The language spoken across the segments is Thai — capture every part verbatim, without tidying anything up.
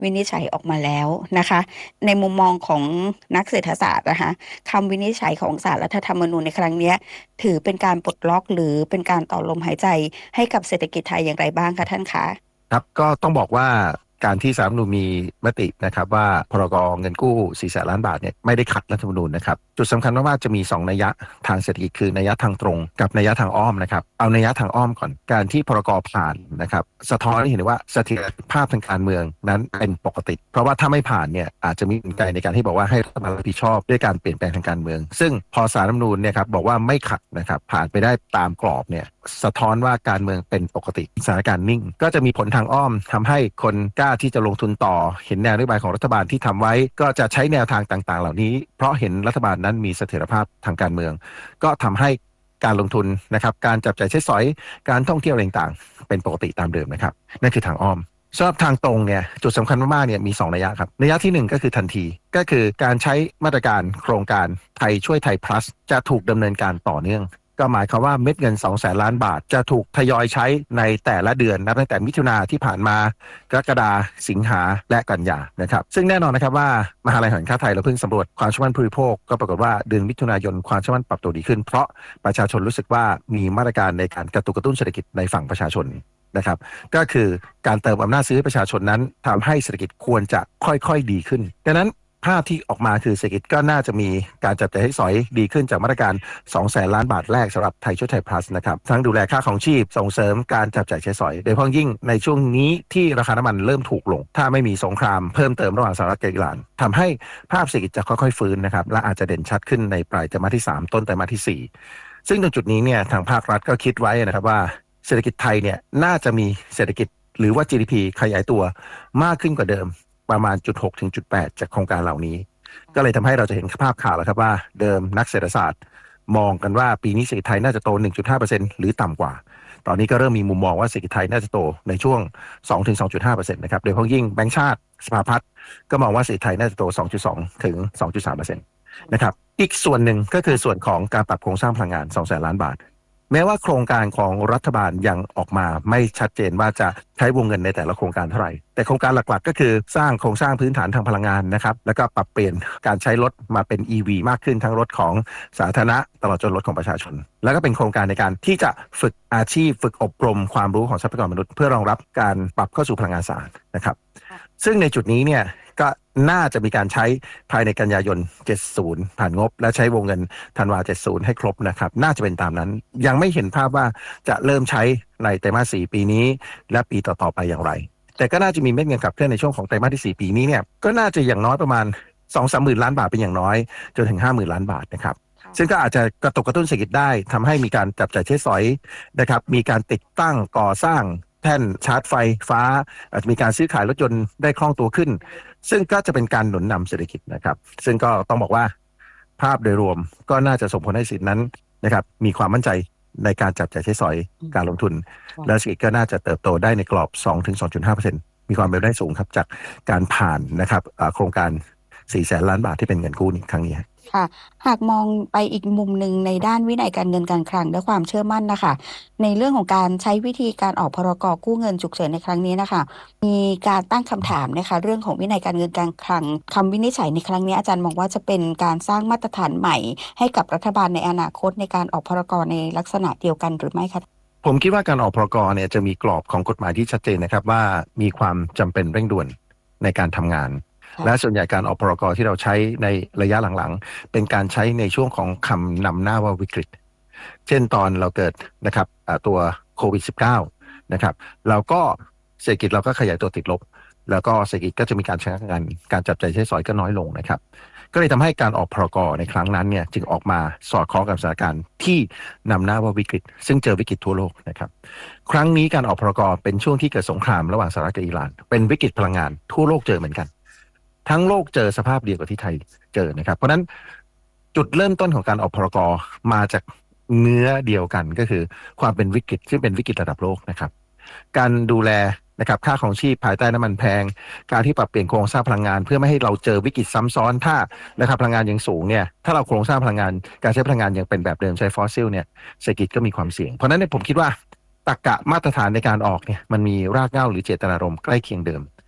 วินิจฉัยออกมาแล้วนะคะในมุมมองของนักเศรษฐศาสตร์นะคะคำวินิจฉัยของศาลรัฐธรรมนูญในครั้งเนี้ยถือเป็นการปลดล็อกหรือเป็นการต่อลมหายใจให้กับเศรษฐกิจไทยอย่างไรบ้างคะท่านคะครับก็ต้องบอกว่าการที่ศาลรัฐธรรมนูญมีมตินะครับว่าพรกเงินกู้สี่แสนล้านบาทเนี่ยไม่ได้ขัดรัฐธรรมนูญนะครับจุดสำคัญมากๆจะมีสองนัยยะทางเศรษฐกิจคือนัยยะทางตรงกับนัยยะทางอ้อมนะครับเอานัยยะทางอ้อมก่อนการที่พรกผ่านนะครับสะท้อนให้เห็นว่าเสถียรภาพทางการเมืองนั้นเป็นปกติเพราะว่าถ้าไม่ผ่านเนี่ยอาจจะมีกลไกในการที่บอกว่าให้รัฐบาลรับผิดชอบด้วยการเปลี่ยนแปลงทางการเมืองซึ่งพอศาลรัฐธรรมนูญเนี่ยครับบอกว่าไม่ขัดนะครับผ่านไปได้ตามกรอบเนี่ยสะท้อนว่าการเมืองเป็นปกติสถานการณ์นิ่งก็จะมีผลทางอ้อมทำให้คนกล้าที่จะลงทุนต่อเห็นแนวนโยบายของรัฐบาลที่ทำไว้ก็จะใช้แนวทางต่างๆเหล่านี้เพราะเห็นรัฐบาลนั้นมีเสถียรภาพทางการเมืองก็ทำให้การลงทุนนะครับการจับจ่ายใช้สอยการท่องเที่ยวอะไรต่างๆเป็นปกติตามเดิมนะครับนั่นคือทางอ้อมสำหรับทางตรงเนี่ยจุดสำคัญมากๆเนี่ยมีสองนัยยะครับนัยยะที่หนึ่งก็คือทันทีก็คือการใช้มาตรการโครงการไทยช่วยไทย plus จะถูกดำเนินการต่อเนื่องก็หมายความว่าเม็ดเงินสองแสนล้านบาทจะถูกทยอยใช้ในแต่ละเดือนนับตั้งแต่มิถุนาที่ผ่านมากรกฎาสิงหาและกันยานะครับซึ่งแน่นอนนะครับว่ามหาลัยแห่งชาติไทยเราเพิ่งสำรวจความเชื่อมั่นผู้บริโภคก็ปรากฏว่าเดือนมิถุนายนความเชื่อมั่นปรับตัวดีขึ้นเพราะประชาชนรู้สึกว่ามีมาตรการในการกระตุ้นกระตุ้นเศรษฐกิจในฝั่งประชาชนนะครับก็คือการเติมอำนาจซื้อให้ประชาชนนั้นทำให้เศรษฐกิจควรจะค่อยๆดีขึ้นดังนั้นภาพที่ออกมาคือเศรษฐกิจก็น่าจะมีการจับจ่ายใช้สอยดีขึ้นจากมาตรการสองแสนล้านบาทแรกสำหรับไทยช่วยไทย plus นะครับทั้งดูแลค่าของชีพส่งเสริมการจับจ่ายใช้สอยโดยเฉพาะยิ่งในช่วงนี้ที่ราคาน้ำมันเริ่มถูกลงถ้าไม่มีสงครามเพิ่มเติมระหว่างสหรัฐกับอิหร่านทำให้ภาพเศรษฐกิจจะค่อยๆฟื้นนะครับและอาจจะเด่นชัดขึ้นในปลายไตรมาสที่สามต้นไตรมาสที่สี่ซึ่งตรงจุดนี้เนี่ยทางภาครัฐก็คิดไว้นะครับว่าเศรษฐกิจไทยเนี่ยน่าจะมีเศรษฐกิจหรือว่า จี ดี พี ขยายตัวมากขึ้นกว่าเดิมประมาณ จุดหก ถึง จุด แปด จากโครงการเหล่านี้ก็เลยทำให้เราจะเห็นภาพข่าวแล้วครับว่าเดิมนักเศรษฐศาสตร์มองกันว่าปีนี้เศรษฐกิจไทยน่าจะโต หนึ่งจุดห้าเปอร์เซ็นต์ หรือต่ำกว่าตอนนี้ก็เริ่มมีมุมมองว่าเศรษฐกิจไทยน่าจะโตในช่วง สองถึงสองจุดห้าเปอร์เซ็นต์ นะครับโดยเฉพาะยิ่งแบงก์ชาติสภาพัฒน์ก็มองว่าเศรษฐกิจไทยน่าจะโต สองจุดสอง ถึง สองจุดสามเปอร์เซ็นต์ นะครับอีกส่วนหนึ่งก็คือส่วนของการปรับโครงสร้างพลังงานสองแสนล้านบาทแม้ว่าโครงการของรัฐบาลยังออกมาไม่ชัดเจนว่าจะใช้วงเงินในแต่ละโครงการเท่าไหร่แต่โครงการหลักๆก็คือสร้างโครงสร้างพื้นฐานทางพลังงานนะครับแล้วก็ปรับเปลี่ยนการใช้รถมาเป็น อี วี มากขึ้นทั้งรถของสาธารณะตลอดจนรถของประชาชนแล้วก็เป็นโครงการในการที่จะฝึกอาชีพฝึกอบรมความรู้ของทรัพยากรมนุษย์เพื่อรองรับการปรับเข้าสู่พลังงานสะอาดนะครับซึ่งในจุดนี้เนี่ยก็น่าจะมีการใช้ภายในกันยายนเจ็ดสิบผ่านงบและใช้วงเงินธันวาเจ็ดสิบให้ครบนะครับน่าจะเป็นตามนั้นยังไม่เห็นภาพว่าจะเริ่มใช้ในไตรมาสสี่ปีนี้และปีต่อๆไปอย่างไรแต่ก็น่าจะมีเม็ดเงินขับเคลื่อนในช่วงของไตรมาสที่สี่ปีนี้เนี่ยก็น่าจะอย่างน้อยประมาณ สองถึงสามหมื่นล้านบาทเป็นอย่างน้อยจนถึง ห้าหมื่นล้านบาทนะครับซึ่งก็อาจจะกระตุกกระตุ้นเศรษฐกิจได้ทำให้มีการจับจ่ายใช้สอยนะครับมีการติดตั้งก่อสร้างแท่นชาร์จไฟฟ้าอาจจะมีการซื้อขายรถยนต์ได้คล่องตัวขึ้นซึ่งก็จะเป็นการหนุนนำเศรษฐกิจนะครับซึ่งก็ต้องบอกว่าภาพโดยรวมก็น่าจะส่งผลให้สินนั้นนะครับมีความมั่นใจในการจับจ่ายใช้สอยการลงทุนและเศรษฐกิจก็น่าจะเติบโตได้ในกรอบ สองถึงสองจุดห้าเปอร์เซ็นต์ มีความเป็นไปได้สูงครับจากการผ่านนะครับโครงการสี่แสนล้านบาทที่เป็นเงินกู้นี้ครั้งนี้ค่ะหากมองไปอีกมุมหนึ่งในด้านวินัยการเงินการคลังและความเชื่อมั่นนะคะในเรื่องของการใช้วิธีการออกพรกกู้เงินฉุกเฉินในครั้งนี้นะคะมีการตั้งคำถามนะคะเรื่องของวินัยการเงินการคลังคำวินิจฉัยในครั้งนี้อาจารย์มองว่าจะเป็นการสร้างมาตรฐานใหม่ให้กับรัฐบาลในอนาคตในการออกพรกในลักษณะเดียวกันหรือไม่คะผมคิดว่าการออกพรกเนี่ยจะมีกรอบของกฎหมายที่ชัดเจนนะครับว่ามีความจำเป็นเร่งด่วนในการทำงานและส่วนใหญ่การออกพรกที่เราใช้ในระยะหลังๆเป็นการใช้ในช่วงของคำนำหน้าว่าวิกฤตเช่นตอนเราเกิดนะครับตัวโควิด สิบเก้า นะครับเราก็เศรษฐกิจเราก็ขยายตัวติดลบแล้วก็เศรษฐกิจก็จะมีการชะงักงันการจับจ่ายใช้สอยก็น้อยลงนะครับก็เลยทำให้การออกพรกในครั้งนั้นเนี่ยจึงออกมาสอดคล้องกับสถานการณ์ที่นำหน้าว่าวิกฤตซึ่งเจอวิกฤตทั่วโลกนะครับครั้งนี้การออกพรกเป็นช่วงที่เกิดสงครามระหว่างสหรัฐกับอิหร่านเป็นวิกฤตพลังงานทั่วโลกเจอเหมือนกันทั้งโลกเจอสภาพเดียวกับที่ไทยเจอนะครับเพราะนั้นจุดเริ่มต้นของการออกพรกมาจากเนื้อเดียวกันก็คือความเป็นวิกฤตซึ่งเป็นวิกฤตระดับโลกนะครับการดูแลนะครับค่าของชีพภายใต้น้ำมันแพงการที่ปรับเปลี่ยนโครงสร้างพลังงานเพื่อไม่ให้เราเจอวิกฤตซ้ำซ้อนถ้านะครับพลังงานยังสูงเนี่ยถ้าเราโครงสร้างพลังงานการใช้พลังงานยังเป็นแบบเดิมใช้ฟอสซิลเนี่ยเศรษฐกิจก็มีความเสี่ยงเพราะฉะนั้นเนี่ยผมคิดว่าตรรกะมาตรฐานในการออกเนี่ยมันมีรากเหง้าหรือเจตนารมณ์ใกล้เคียงเดิม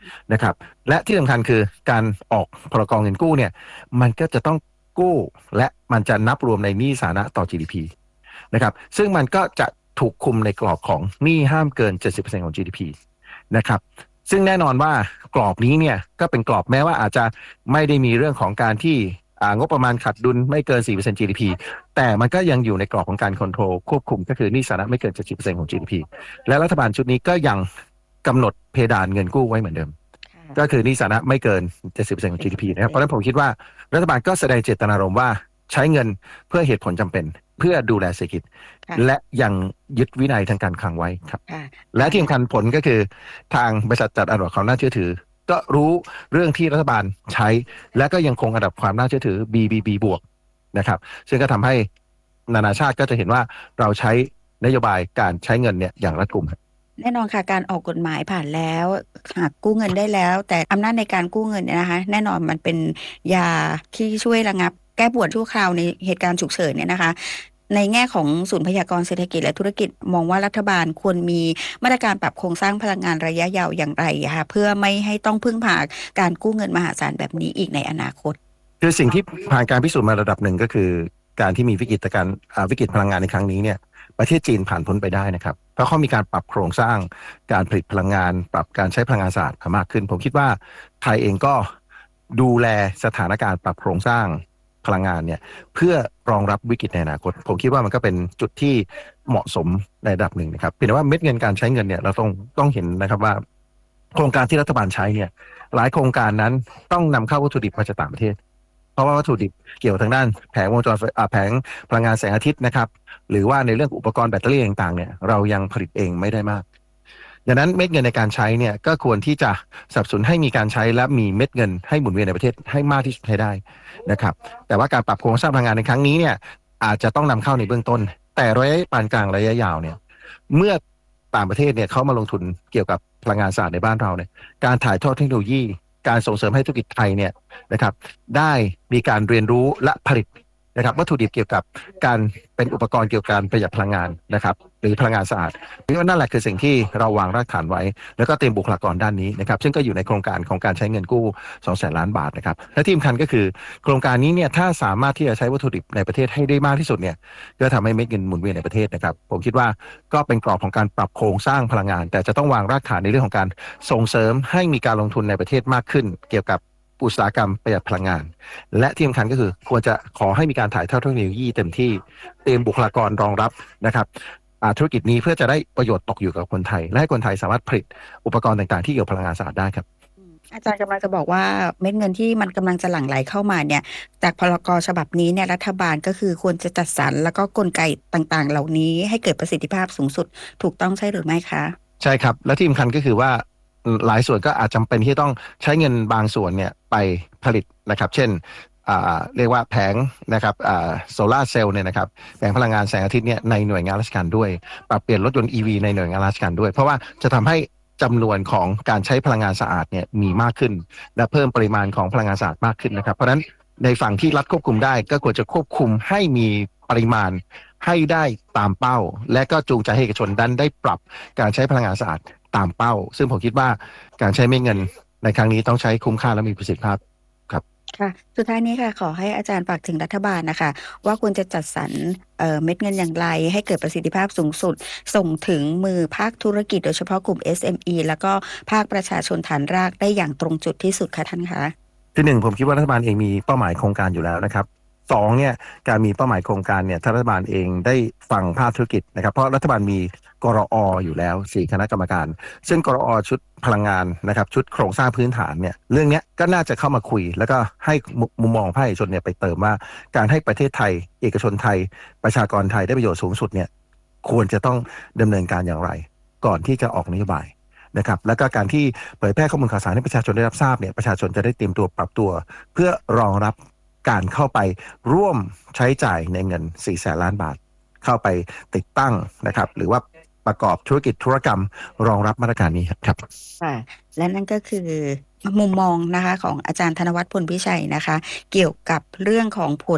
นะครับและที่สำคัญคือการออกพรกเงินกู้เนี่ยมันก็จะต้องกู้และมันจะนับรวมในหนี้สาธารณะต่อ จี ดี พี นะครับซึ่งมันก็จะถูกคุมในกรอบของหนี้ห้ามเกิน เจ็ดสิบเปอร์เซ็นต์ ของ จี ดี พี นะครับซึ่งแน่นอนว่ากรอบนี้เนี่ยก็เป็นกรอบแม้ว่าอาจจะไม่ได้มีเรื่องของการที่งบประมาณขาดดุลไม่เกิน สี่เปอร์เซ็นต์ จี ดี พี แต่มันก็ยังอยู่ในกรอบของการคอนโทรลควบคุมก็คือหนี้สาธารณะไม่เกิน เจ็ดสิบเปอร์เซ็นต์ ของ จี ดี พี และรัฐบาลชุดนี้ก็ยังกำหนดเพดานเงินกู้ไว้เหมือนเดิมก็คือหนี้สาธารณะไม่เกิน เจ็ดสิบเปอร์เซ็นต์ ของ จี ดี พี นะครับเพราะฉะนั้นผมคิดว่ารัฐบาลก็แสดงเจตนารมณ์ว่าใช้เงินเพื่อเหตุผลจำเป็นเพื่อดูแลเศรษฐกิจและยังยึดวินัยทางการคลังไว้ครับและที่สำคัญผลก็คือทางบริษัทจัดอันดับความน่าเชื่อถือก็รู้เรื่องที่รัฐบาลใช้และก็ยังคงอันดับความน่าเชื่อถือ บี บี บี บวกนะครับซึ่งก็ทำให้นานาชาติก็จะเห็นว่าเราใช้นโยบายการใช้เงินเนี่ยอย่างรัดกุมแน่นอนค่ะการออกกฎหมายผ่านแล้วหากกู้เงินได้แล้ว แต่อำนาจในการกู้เงินเนี่ยนะคะแน่นอนมันเป็นยาที่ช่วยระงับแก้ปวดชั่วคราวในเหตุการณ์ฉุกเฉินเนี่ยนะคะในแง่ของศูนย์พยากรณ์เศรษฐกิจและธุรกิจมองว่ารัฐบาลควรมีมาตรการปรับโครงสร้างพลังงานระยะยาวอย่างไรค่ะเพื่อไม่ให้ต้องพึ่งพาการกู้เงินมหาศาลแบบนี้อีกในอนาคตคือสิ่งที่ผ่านการพิสูจน์มาระดับหนึ่งก็คือการที่มีวิกฤตการวิกฤตพลังงานในครั้งนี้เนี่ยประเทศจีนผ่านพ้นไปได้นะครับเพราะเขามีการปรับโครงสร้างการผลิตพลังงานปรับการใช้พลังงานสะอาดมากขึ้นผมคิดว่าไทยเองก็ดูแลสถานการณ์ปรับโครงสร้างพลังงานเนี่ยเพื่อรองรับวิกฤตในอนาคตผมคิดว่ามันก็เป็นจุดที่เหมาะสมในระดับหนึ่งนะครับเพียงแต่ว่าเม็ดเงินการใช้เงินเนี่ยเราต้องต้องเห็นนะครับว่าโครงการที่รัฐบาลใช้เนี่ยหลายโครงการนั้นต้องนำเข้าวัตถุดิบมาจากต่างประเทศเพราะว่าวัตถุดิบเกี่ยวทางด้านแผงวงจรแผงพลังงานแสงอาทิตย์นะครับหรือว่าในเรื่องอุปกรณ์แบตเตอรี่ต่างๆเนี่ยเรายังผลิตเองไม่ได้มากดังนั้นเม็ดเงินในการใช้เนี่ยก็ควรที่จะสนับสนุนให้มีการใช้และมีเม็ดเงินให้หมุนเวียนในประเทศให้มากที่สุดให้ได้นะครับแต่ว่าการปรับโครงสร้างพลังงานในครั้งนี้เนี่ยอาจจะต้องนำเข้าในเบื้องต้นแต่ระยะปานกลางระยะยาวเนี่ยเมื่อต่างประเทศเนี่ยเขามาลงทุนเกี่ยวกับพลังงานสะอาดในบ้านเราเนี่ยการถ่ายทอดเทคโนโลยีการส่งเสริมให้ธุรกิจไทยเนี่ยนะครับได้มีการเรียนรู้และผลิตนะครับวัตถุดิบเกี่ยวกับการเป็นอุปกรณ์เกี่ยวกับการประหยัดพลังงานนะครับหรือพลังงานสะอาดนี่ว่านั่นแหละคือสิ่งที่เราวางรากฐานไว้แล้วก็เตรียมบุคลากรด้านนี้นะครับซึ่งก็อยู่ในโครงการของการใช้เงินกู้สองแสนล้านบาทนะครับและที่สำคัญก็คือโครงการนี้เนี่ยถ้าสามารถที่จะใช้วัตถุดิบในประเทศให้ได้มากที่สุดเนี่ยก็ทำให้เม็ดเงินหมุนเวียนในประเทศนะครับผมคิดว่าก็เป็นกรอบของการปรับโครงสร้างพลังงาน แต่จะต้องวางรากฐานในเรื่องของการส่งเสริมให้มีการลงทุนในประเทศมากขึ้นเกี่ยวกับอุตสาหกรรมประหยัดพลังงานและที่สำคัญก็คือควรจะขอให้มีการถ่ายทอดเทคโนโลยีเต็มที่เตรียมบุคลากรรองรับนะครับธุรกิจนี้เพื่อจะได้ประโยชน์ตกอยู่กับคนไทยและให้คนไทยสามารถผลิตอุปกรณ์ต่างๆที่เกี่ยวกับพลังงานสะอาดได้ครับอาจารย์กำลังจะบอกว่าเม็ดเงินที่มันกำลังจะหลั่งไหลเข้ามาเนี่ยจากพรกฉบับนี้เนี่ยรัฐบาลก็คือควรจะจัดสรรแล้วก็กลไกต่างๆเหล่านี้ให้เกิดประสิทธิภาพสูงสุดถูกต้องใช่หรือไม่คะใช่ครับและที่สำคัญก็คือว่าหลายส่วนก็อาจจำเป็นที่ต้องใช้เงินบางส่วนเนี่ยไปผลิตนะครับเช่นเรียกว่าแผงนะครับโซลาร์เซลล์เนี่ยนะครับแผงพลังงานแสงอาทิตย์เนี่ยในหน่วยงานราชการด้วยปรับเปลี่ยนรถยนต์ อี วี ในหน่วยงานราชการด้วยเพราะว่าจะทำให้จำนวนของการใช้พลังงานสะอาดเนี่ยมีมากขึ้นและเพิ่มปริมาณของพลังงานสะอาดมากขึ้นนะครับเพราะฉะนั้นในฝั่งที่รัฐควบคุมได้ก็ควรจะควบคุมให้มีปริมาณให้ได้ตามเป้าและก็จูงใจให้เอกชนดันได้ปรับการใช้พลังงานสะอาดตามเป้าซึ่งผมคิดว่าการใช้เม็ดเงินในครั้งนี้ต้องใช้คุ้มค่าและมีประสิทธิภาพครับค่ะสุดท้ายนี้ค่ะขอให้อาจารย์ฝากถึงรัฐบาลนะคะว่าควรจะจัดสรรเอ่อเม็ดเงินอย่างไรให้เกิดประสิทธิภาพสูงสุดส่งถึงมือภาคธุรกิจโดยเฉพาะกลุ่ม เอส เอ็ม อี แล้วก็ภาคประชาชนฐานรากได้อย่างตรงจุดที่สุดค่ะท่านคะที่หนึ่งผมคิดว่ารัฐบาลเองมีเป้าหมายโครงการอยู่แล้วนะครับสองเนี่ยการมีเป้าหมายโครงการเนี่ยถ้ารัฐบาลเองได้ฟังภาคธุรกิจนะครับเพราะรัฐบาลมีกรออยู่แล้วสี่คณะกรรมการซึ่งกรอชุดพลังงานนะครับชุดโครงสร้างพื้นฐานเนี่ยเรื่องนี้ก็น่าจะเข้ามาคุยแล้วก็ให้มุมมองภาคเอกชนเนี่ยไปเติมว่าการให้ประเทศไทยเอกชนไทยประชากรไทยได้ประโยชน์สูงสุดเนี่ยควรจะต้องดำเนินการอย่างไรก่อนที่จะออกนโยบายนะครับแล้วก็การที่เผยแพร่ข้อมูลข่าวสารให้ประชาชนได้รับทราบเนี่ยประชาชนจะได้เตรียมตัวปรับตัวเพื่อรองรับการเข้าไปร่วมใช้จ่ายในเงินสี่แสนล้านบาทเข้าไปติดตั้งนะครับหรือว่าประกอบธุรกิจธุรกรรมรองรับมาตรการนี้ครับค่ะและนั่นก็คือมุมมองนะคะของอาจารย์ธนวัฒน์พลพิชัยนะคะเกี่ยวกับเรื่องของผล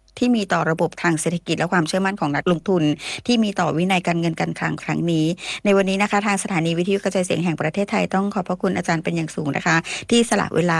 ที่มีต่อระบบทางเศรษฐกิจและความเชื่อมั่นของนักลงทุนที่มีต่อวินัยการเงินการคลังครั้งนี้ในวันนี้นะคะทางสถานีวิทยุกระจายเสียงแห่งประเทศไทยต้องขอบพระคุณอาจารย์เป็นอย่างสูงนะคะที่สละเวลา